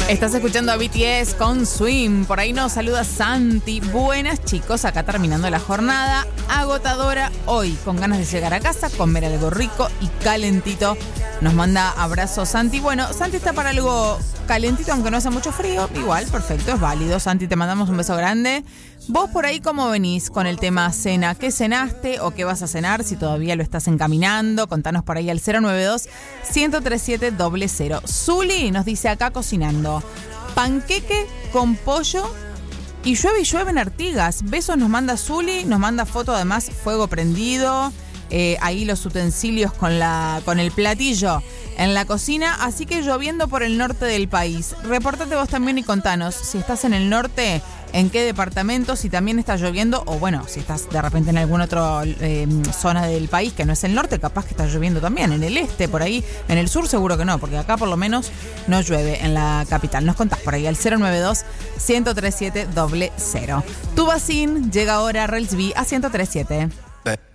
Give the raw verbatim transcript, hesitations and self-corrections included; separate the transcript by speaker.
Speaker 1: Estás escuchando a B T S con Swim. Por ahí nos saluda Santi. Buenas, chicos, acá terminando la jornada agotadora hoy, con ganas de llegar a casa, comer algo rico y calentito. Nos manda abrazos Santi. Bueno, Santi está para algo calentito, aunque no hace mucho frío. Igual, perfecto, es válido. Santi, te mandamos un beso grande. Vos por ahí, ¿cómo venís con el tema cena? ¿Qué cenaste o qué vas a cenar? Si todavía lo estás encaminando, contanos por ahí al cero nueve dos, uno cero tres siete, cero cero. Zuli nos dice acá cocinando panqueque con pollo y llueve y llueve en Artigas. Besos nos manda Zuli, nos manda foto además, fuego prendido, eh, ahí los utensilios con, la, con el platillo en la cocina, así que lloviendo por el norte del país. Repórtate vos también y contanos si estás en el norte, en qué departamento, si también está lloviendo, o bueno, si estás de repente en alguna otra eh, zona del país que no es el norte, capaz que está lloviendo también, en el este, por ahí, en el sur seguro que no, porque acá por lo menos no llueve en la capital. Nos contás por ahí al cero nueve dos, uno cero tres siete, cero cero. Tu vacín llega ahora a Relsby a ciento tres siete.